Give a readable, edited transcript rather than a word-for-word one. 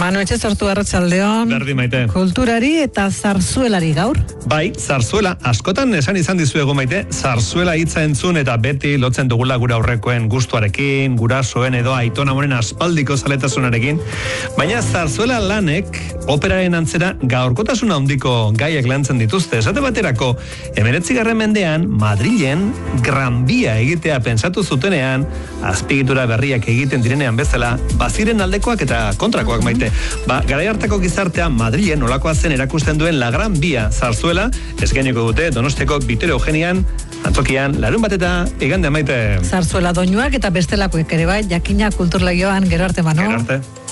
Manu etxe sortu arratsaldeon. Berdi Maite. Kulturari eta zarzuelari gaur. Bai, zarzuela, askotan esan izan dizuegu Maite, zarzuela hitza entzun eta beti lotzen dugula gure aurrekoen gustuarekin, gurasoen edo aitona moren aspaldiko zaletasunarekin, baina zarzuela lanek operaren antzera gaurkotasun handiko gaiak lantzen dituzte. Esate baterako, 19. mendean Madrilen Gran Via egitea pensatu zutenean, azpiegitura berriak egiten direnean bezala, baziren aldekoak eta kontrakoak Maite. Garai hartako gizartean Madrilen nolakoa zen erakusten duen La Gran Via zarzuela, eskainiko dute Donostiako Vittorio Eugenian, antzokian, larunbat eta igande Maite. Zarzuela doinuak eta bestelakoek ere bai, jakina kulturlegioan gero arte Manu. Gero arte.